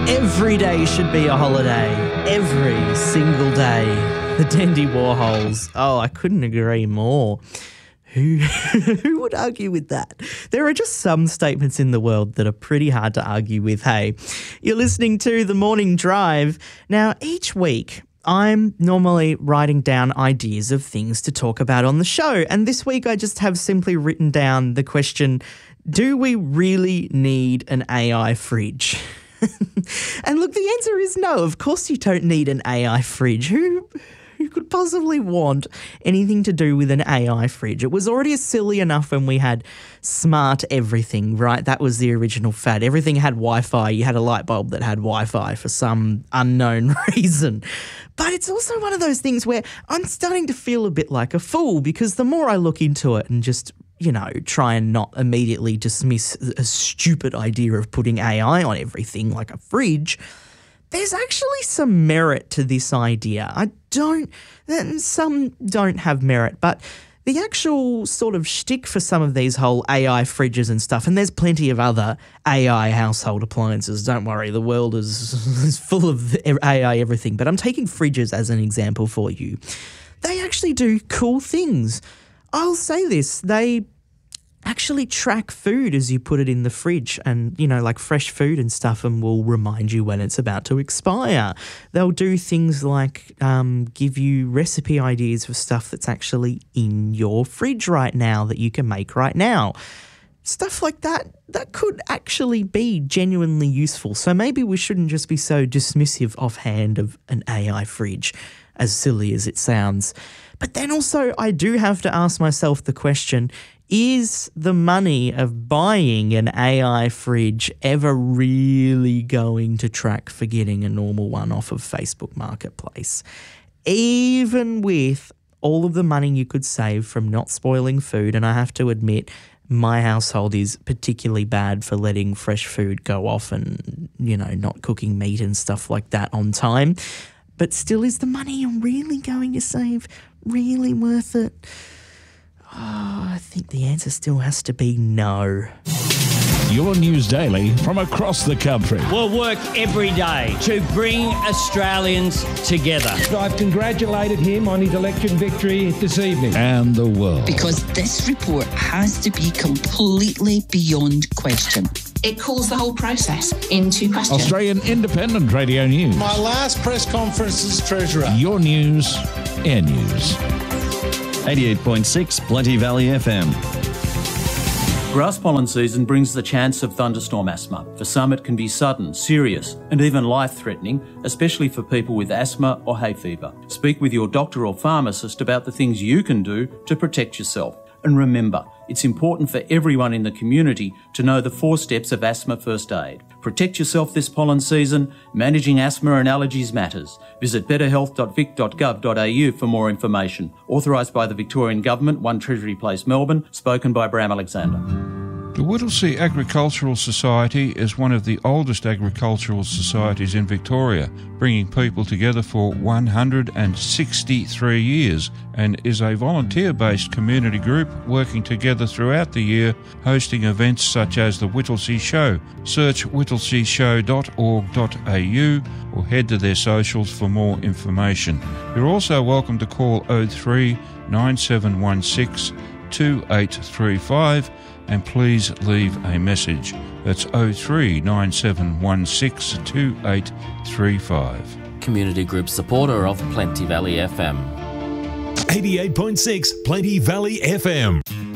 Every day should be a holiday. Every single day. The Dandy Warhols. Oh, I couldn't agree more. Who would argue with that? There are just some statements in the world that are pretty hard to argue with, hey. You're listening to The Morning Drive. Now, each week, I'm normally writing down ideas of things to talk about on the show. And this week, I just have simply written down the question, do we really need an AI fridge? And look, the answer is no. Of course you don't need an AI fridge. Who could possibly want anything to do with an AI fridge? It was already silly enough when we had smart everything, right? That was the original fad. Everything had Wi-Fi. You had a light bulb that had Wi-Fi for some unknown reason. But it's also one of those things where I'm starting to feel a bit like a fool because the more I look into it and just try and not immediately dismiss a stupid idea of putting AI on everything like a fridge, there's actually some merit to this idea. Some don't have merit, but the actual sort of shtick for some of these whole AI fridges and stuff, and there's plenty of other AI household appliances, don't worry, the world is full of AI everything, but I'm taking fridges as an example for you. They actually do cool things. I'll say this, they actually track food as you put it in the fridge and, like fresh food and stuff, and will remind you when it's about to expire. They'll do things like give you recipe ideas for stuff that's actually in your fridge right now that you can make right now. Stuff like that could actually be genuinely useful. So maybe we shouldn't just be so dismissive offhand of an AI fridge, as silly as it sounds. But then also I do have to ask myself the question, is the money of buying an AI fridge ever really going to track for getting a normal one off of Facebook Marketplace? Even with all of the money you could save from not spoiling food, and I have to admit, my household is particularly bad for letting fresh food go off and, not cooking meat and stuff like that on time. But still, is the money you're really going to save really worth it? Oh, I think the answer still has to be no. Your news daily from across the country. We'll work every day to bring Australians together. I've congratulated him on his election victory this evening. And the world. Because this report has to be completely beyond question. It calls the whole process into question. Australian Independent Radio News. My last press conference as Treasurer. Your news, Air News. 88.6 Plenty Valley FM. Grass pollen season brings the chance of thunderstorm asthma. For some, it can be sudden, serious, and even life-threatening, especially for people with asthma or hay fever. Speak with your doctor or pharmacist about the things you can do to protect yourself. And remember, it's important for everyone in the community to know the 4 steps of asthma first aid. Protect yourself this pollen season. Managing asthma and allergies matters. Visit betterhealth.vic.gov.au for more information. Authorised by the Victorian Government, 1 Treasury Place, Melbourne. Spoken by Bram Alexander. The Whittlesea Agricultural Society is one of the oldest agricultural societies in Victoria, bringing people together for 163 years, and is a volunteer-based community group working together throughout the year, hosting events such as the Whittlesea Show. Search whittleseashow.org.au or head to their socials for more information. You're also welcome to call 03 9716 2835 and please leave a message. That's 03 9716 2835. Community group supporter of Plenty Valley FM. 88.6 Plenty Valley FM.